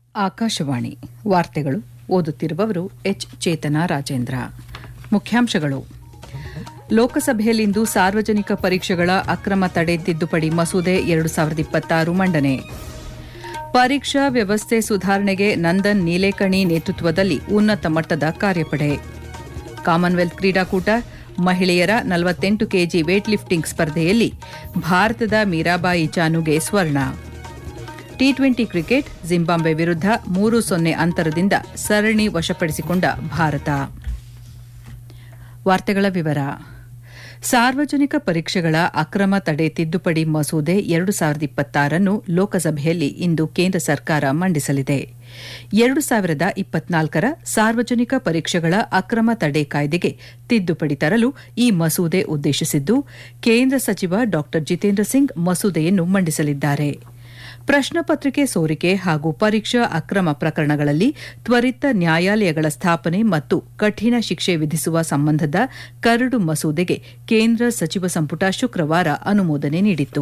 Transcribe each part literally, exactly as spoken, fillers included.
ಆಕಾಶವಾಣಿ ವಾರ್ತೆಗಳು ಓದುತ್ತಿರುವವರು ಎಚ್ ಚೇತನಾ ರಾಜೇಂದ್ರ. ಮುಖ್ಯಾಂಶಗಳು: ಲೋಕಸಭೆಯಲ್ಲಿಂದು ಸಾರ್ವಜನಿಕ ಪರೀಕ್ಷೆಗಳ ಅಕ್ರಮ ತಡೆ ತಿದ್ದುಪಡಿ ಮಸೂದೆ ಎರಡು ಸಾವಿರದ ಇಪ್ಪತ್ತಾರು ಮಂಡನೆ. ಪರೀಕ್ಷಾ ವ್ಯವಸ್ಥೆ ಸುಧಾರಣೆಗೆ ನಂದನ್ ನೀಲೇಕಣಿ ನೇತೃತ್ವದಲ್ಲಿ ಉನ್ನತ ಮಟ್ಟದ ಕಾರ್ಯಪಡೆ. ಕಾಮನ್ವೆಲ್ತ್ ಕ್ರೀಡಾಕೂಟ ಮಹಿಳೆಯರ ನಲವತ್ತೆಂಟು ಕೆಜಿ ವೇಟ್ ಲಿಫ್ಟಿಂಗ್ ಸ್ಪರ್ಧೆಯಲ್ಲಿ ಭಾರತದ ಮೀರಾಬಾಯಿ ಚಾನುಗೆ ಸ್ವರ್ಣ. ಟಿ ಟ್ವೆಂಟಿ ಕ್ರಿಕೆಟ್ ಜಿಂಬಾಬ್ವೆ ವಿರುದ್ಧ ಮೂರು ಸೊನ್ನೆ ಅಂತರದಿಂದ ಸರಣಿ ವಶಪಡಿಸಿಕೊಂಡ ಭಾರತ. ವಾರ್ತೆಗಳ ವಿವರ. ಸಾರ್ವಜನಿಕ ಪರೀಕ್ಷೆಗಳ ಅಕ್ರಮ ತಡೆ ತಿದ್ದುಪಡಿ ಮಸೂದೆ ಎರಡು ಸಾವಿರದ ಇಪ್ಪತ್ತಾರನ್ನು ಲೋಕಸಭೆಯಲ್ಲಿ ಇಂದು ಕೇಂದ್ರ ಸರ್ಕಾರ ಮಂಡಿಸಲಿದೆ. ಎರಡು ಸಾವಿರದ ಇಪ್ಪತ್ನಾಲ್ಕರ ಸಾರ್ವಜನಿಕ ಪರೀಕ್ಷೆಗಳ ಅಕ್ರಮ ತಡೆ ಕಾಯ್ದೆಗೆ ತಿದ್ದುಪಡಿ ತರಲು ಈ ಮಸೂದೆ ಉದ್ದೇಶಿಸಿದ್ದು, ಕೇಂದ್ರ ಸಚಿವ ಡಾ ಜಿತೇಂದ್ರ ಸಿಂಗ್ ಮಸೂದೆಯನ್ನು ಮಂಡಿಸಲಿದ್ದಾರೆ. ಪ್ರಶ್ನಪತ್ರಿಕೆ ಸೋರಿಕೆ ಹಾಗೂ ಪರೀಕ್ಷಾ ಅಕ್ರಮ ಪ್ರಕರಣಗಳಲ್ಲಿ ತ್ವರಿತ ನ್ಯಾಯಾಲಯಗಳ ಸ್ಥಾಪನೆ ಮತ್ತು ಕಠಿಣ ಶಿಕ್ಷೆ ವಿಧಿಸುವ ಸಂಬಂಧದ ಕರಡು ಮಸೂದೆಗೆ ಕೇಂದ್ರ ಸಚಿವ ಸಂಪುಟ ಶುಕ್ರವಾರ ಅನುಮೋದನೆ ನೀಡಿತು.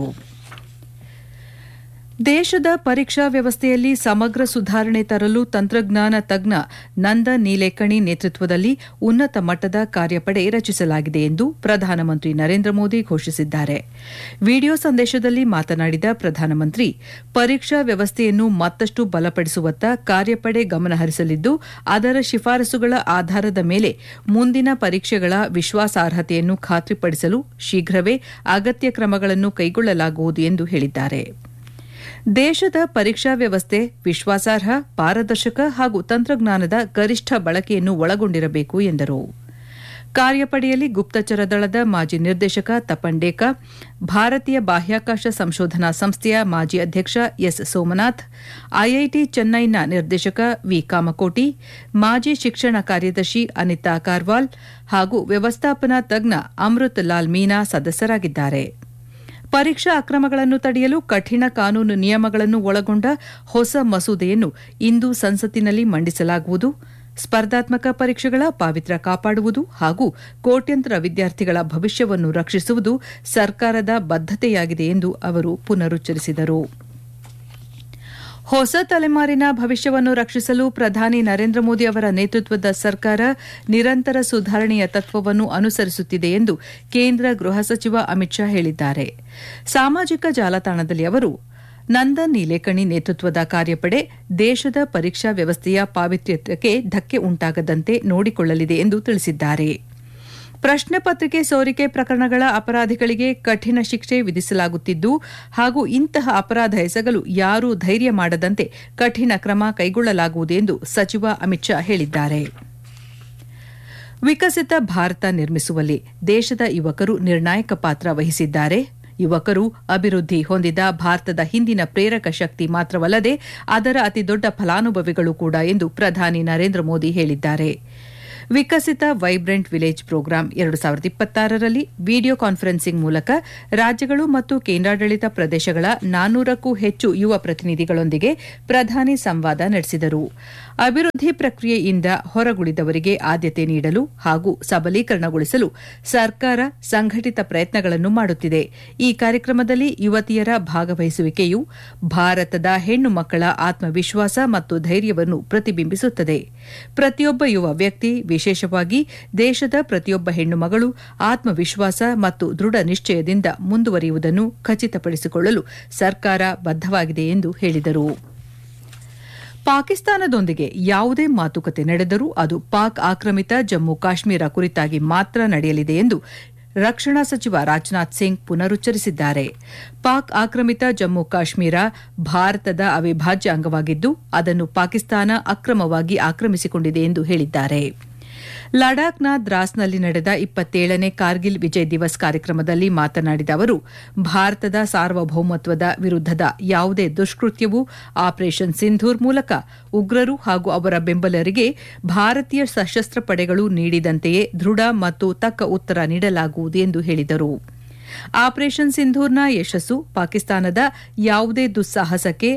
ದೇಶದ ಪರೀಕ್ಷಾ ವ್ಯವಸ್ಥೆಯಲ್ಲಿ ಸಮಗ್ರ ಸುಧಾರಣೆ ತರಲು ತಂತ್ರಜ್ಞಾನ ತಜ್ಞ ನಂದನ್ ನೀಲೇಕಣಿ ನೇತೃತ್ವದಲ್ಲಿ ಉನ್ನತ ಮಟ್ಟದ ಕಾರ್ಯಪಡೆ ರಚಿಸಲಾಗಿದೆ ಎಂದು ಪ್ರಧಾನಮಂತ್ರಿ ನರೇಂದ್ರ ಮೋದಿ ಘೋಷಿಸಿದ್ದಾರೆ. ವಿಡಿಯೋ ಸಂದೇಶದಲ್ಲಿ ಮಾತನಾಡಿದ ಪ್ರಧಾನಮಂತ್ರಿ, ಪರೀಕ್ಷಾ ವ್ಯವಸ್ಥೆಯನ್ನು ಮತ್ತಷ್ಟು ಬಲಪಡಿಸುವತ್ತ ಕಾರ್ಯಪಡೆ ಗಮನಹರಿಸಲಿದ್ದು, ಅದರ ಶಿಫಾರಸುಗಳ ಆಧಾರದ ಮೇಲೆ ಮುಂದಿನ ಪರೀಕ್ಷೆಗಳ ವಿಶ್ವಾಸಾರ್ಹತೆಯನ್ನು ಖಾತ್ರಿಪಡಿಸಲು ಶೀಘ್ರವೇ ಅಗತ್ಯ ಕ್ರಮಗಳನ್ನು ಕೈಗೊಳ್ಳಲಾಗುವುದು ಎಂದು ಹೇಳಿದ್ದಾರೆ. ದೇಶದ ಪರೀಕ್ಷಾ ವ್ಯವಸ್ಥೆ ವಿಶ್ವಾಸಾರ್ಹ, ಪಾರದರ್ಶಕ ಹಾಗೂ ತಂತ್ರಜ್ಞಾನದ ಗರಿಷ್ಠ ಬಳಕೆಯನ್ನು ಒಳಗೊಂಡಿರಬೇಕು ಎಂದರು. ಕಾರ್ಯಪಡೆಯಲ್ಲಿ ಗುಪ್ತಚರ ದಳದ ಮಾಜಿ ನಿರ್ದೇಶಕ ತಪನ್ ಡೇಕಾ, ಭಾರತೀಯ ಬಾಹ್ಯಾಕಾಶ ಸಂಶೋಧನಾ ಸಂಸ್ಥೆಯ ಮಾಜಿ ಅಧ್ಯಕ್ಷ ಎಸ್ ಸೋಮನಾಥ್, ಐಐಟಿ ಚೆನ್ನೈನ ನಿರ್ದೇಶಕ ವಿ ಕಾಮಕೋಟಿ, ಮಾಜಿ ಶಿಕ್ಷಣ ಕಾರ್ಯದರ್ಶಿ ಅನಿತಾ ಕಾರ್ವಾಲ್ ಹಾಗೂ ವ್ಯವಸ್ಥಾಪನಾ ತಜ್ಞ ಅಮೃತ್ ಲಾಲ್ ಮೀನಾ ಸದಸ್ಯರಾಗಿದ್ದಾರೆ. ಪರೀಕ್ಷಾ ಅಕ್ರಮಗಳನ್ನು ತಡೆಯಲು ಕಠಿಣ ಕಾನೂನು ನಿಯಮಗಳನ್ನು ಒಳಗೊಂಡ ಹೊಸ ಮಸೂದೆಯನ್ನು ಇಂದು ಸಂಸತ್ತಿನಲ್ಲಿ ಮಂಡಿಸಲಾಗುವುದು. ಸ್ಪರ್ಧಾತ್ಮಕ ಪರೀಕ್ಷೆಗಳ ಪಾವಿತ್ರ್ಯ ಕಾಪಾಡುವುದು ಹಾಗೂ ಕೋಟ್ಯಂತರ ವಿದ್ಯಾರ್ಥಿಗಳ ಭವಿಷ್ಯವನ್ನು ರಕ್ಷಿಸುವುದು ಸರ್ಕಾರದ ಬದ್ಧತೆಯಾಗಿದೆ ಎಂದು ಅವರು ಪುನರುಚ್ಚರಿಸಿದರು. ಹೊಸ ತಲೆಮಾರಿನ ಭವಿಷ್ಯವನ್ನು ರಕ್ಷಿಸಲು ಪ್ರಧಾನಿ ನರೇಂದ್ರ ಮೋದಿ ಅವರ ನೇತೃತ್ವದ ಸರ್ಕಾರ ನಿರಂತರ ಸುಧಾರಣೆಯ ತತ್ವವನ್ನು ಅನುಸರಿಸುತ್ತಿದೆ ಎಂದು ಕೇಂದ್ರ ಗೃಹ ಸಚಿವ ಅಮಿತ್ ಶಾ ಹೇಳಿದ್ದಾರೆ. ಸಾಮಾಜಿಕ ಜಾಲತಾಣದಲ್ಲಿ ಅವರು, ನಂದನ್ ನೀಲೇಕಣಿ ನೇತೃತ್ವದ ಕಾರ್ಯಪಡೆ ದೇಶದ ಪರೀಕ್ಷಾ ವ್ಯವಸ್ಥೆಯ ಪಾವಿತ್ರ್ಯಕ್ಕೆ ಧಕ್ಕೆ ಉಂಟಾಗದಂತೆ ನೋಡಿಕೊಳ್ಳಲಿದೆ ಎಂದು ತಿಳಿಸಿದ್ದಾರೆ. ಪ್ರಶ್ನೆ ಪತ್ರಿಕೆ ಸೋರಿಕೆ ಪ್ರಕರಣಗಳ ಅಪರಾಧಿಗಳಿಗೆ ಕಠಿಣ ಶಿಕ್ಷೆ ವಿಧಿಸಲಾಗುತ್ತಿದ್ದು ಹಾಗೂ ಇಂತಹ ಅಪರಾಧ ಎಸಗಲು ಯಾರೂ ಧೈರ್ಯ ಮಾಡದಂತೆ ಕಠಿಣ ಕ್ರಮ ಕೈಗೊಳ್ಳಲಾಗುವುದು ಎಂದು ಸಚಿವ ಅಮಿತ್ ಶಾ ಹೇಳಿದ್ದಾರೆ. ವಿಕಸಿತ ಭಾರತ ನಿರ್ಮಿಸುವಲ್ಲಿ ದೇಶದ ಯುವಕರು ನಿರ್ಣಾಯಕ ಪಾತ್ರ ವಹಿಸಿದ್ದಾರೆ. ಯುವಕರು ಅಭಿವೃದ್ಧಿ ಹೊಂದಿದ ಭಾರತದ ಹಿಂದಿನ ಪ್ರೇರಕ ಶಕ್ತಿ ಮಾತ್ರವಲ್ಲದೆ ಅದರ ಅತಿದೊಡ್ಡ ಫಲಾನುಭವಿಗಳು ಕೂಡ ಎಂದು ಪ್ರಧಾನಿ ನರೇಂದ್ರ ಮೋದಿ ಹೇಳಿದ್ದಾರೆ. ವಿಕಸಿತ ವೈಬ್ರೆಂಟ್ ವಿಲೇಜ್ ಪ್ರೋಗ್ರಾಂ ಎರಡು ಸಾವಿರದ ಇಪ್ಪತ್ತಾರರಲ್ಲಿ ವಿಡಿಯೋ ಕಾನ್ಫರೆನ್ಸಿಂಗ್ ಮೂಲಕ ರಾಜ್ಯಗಳು ಮತ್ತು ಕೇಂದ್ರಾಡಳಿತ ಪ್ರದೇಶಗಳ ನಾನ್ನೂರಕ್ಕೂ ಹೆಚ್ಚು ಯುವ ಪ್ರತಿನಿಧಿಗಳೊಂದಿಗೆ ಪ್ರಧಾನಿ ಸಂವಾದ ನಡೆಸಿದರು. ಅಭಿವೃದ್ಧಿ ಪ್ರಕ್ರಿಯೆಯಿಂದ ಹೊರಗುಳಿದವರಿಗೆ ಆದ್ಯತೆ ನೀಡಲು ಹಾಗೂ ಸಬಲೀಕರಣಗೊಳಿಸಲು ಸರ್ಕಾರ ಸಂಘಟಿತ ಪ್ರಯತ್ನಗಳನ್ನು ಮಾಡುತ್ತಿದೆ. ಈ ಕಾರ್ಯಕ್ರಮದಲ್ಲಿ ಯುವತಿಯರ ಭಾಗವಹಿಸುವಿಕೆಯು ಭಾರತದ ಹೆಣ್ಣು ಮಕ್ಕಳ ಆತ್ಮವಿಶ್ವಾಸ ಮತ್ತು ಧೈರ್ಯವನ್ನು ಪ್ರತಿಬಿಂಬಿಸುತ್ತದೆ. ಪ್ರತಿಯೊಬ್ಬ ಯುವ ವ್ಯಕ್ತಿ, ವಿಶೇಷವಾಗಿ ದೇಶದ ಪ್ರತಿಯೊಬ್ಬ ಹೆಣ್ಣು ಮಗಳು ಆತ್ಮವಿಶ್ವಾಸ ಮತ್ತು ದೃಢ ನಿಶ್ಚಯದಿಂದ ಮುಂದುವರಿಯುವುದನ್ನು ಖಚಿತಪಡಿಸಿಕೊಳ್ಳಲು ಸರ್ಕಾರ ಬದ್ಧವಾಗಿದೆ ಎಂದು ಹೇಳಿದರು. ಪಾಕಿಸ್ತಾನದೊಂದಿಗೆ ಯಾವುದೇ ಮಾತುಕತೆ ನಡೆದರೂ ಅದು ಪಾಕ್ ಆಕ್ರಮಿತ ಜಮ್ಮು ಕಾಶ್ಮೀರ ಕುರಿತಾಗಿ ಮಾತ್ರ ನಡೆಯಲಿದೆ ಎಂದು ರಕ್ಷಣಾ ಸಚಿವ ರಾಜನಾಥ್ ಸಿಂಗ್ ಪುನರುಚ್ಚರಿಸಿದ್ದಾರೆ. ಪಾಕ್ ಆಕ್ರಮಿತ ಜಮ್ಮು ಕಾಶ್ಮೀರ ಭಾರತದ ಅವಿಭಾಜ್ಯ ಅಂಗವಾಗಿದ್ದು ಅದನ್ನು ಪಾಕಿಸ್ತಾನ ಅಕ್ರಮವಾಗಿ ಆಕ್ರಮಿಸಿಕೊಂಡಿದೆ ಎಂದು ಹೇಳಿದ್ದಾರೆ. ಲಡಾಖ್ನ ದ್ರಾಸ್ನಲ್ಲಿ ನಡೆದ ಇಪ್ಪತ್ತೇಳನೇ ಕಾರ್ಗಿಲ್ ವಿಜಯ್ ದಿವಸ್ ಕಾರ್ಯಕ್ರಮದಲ್ಲಿ ಮಾತನಾಡಿದ ಅವರು, ಭಾರತದ ಸಾರ್ವಭೌಮತ್ವದ ವಿರುದ್ಧದ ಯಾವುದೇ ದುಷ್ಕೃತ್ಯವೂ ಆಪರೇಷನ್ ಸಿಂಧೂರ್ ಮೂಲಕ ಉಗ್ರರು ಹಾಗೂ ಅವರ ಬೆಂಬಲರಿಗೆ ಭಾರತೀಯ ಸಶಸ್ತ್ರ ಪಡೆಗಳು ನೀಡಿದಂತೆಯೇ ದೃಢ ಮತ್ತು ತಕ್ಕ ಉತ್ತರ ನೀಡಲಾಗುವುದು ಎಂದು ಹೇಳಿದರು. ಆಪರೇಷನ್ ಸಿಂಧೂರ್ನ ಯಶಸ್ಸು ಪಾಕಿಸ್ತಾನದ ಯಾವುದೇ ದುಸ್ಸಾಹಸಕ್ಕೆ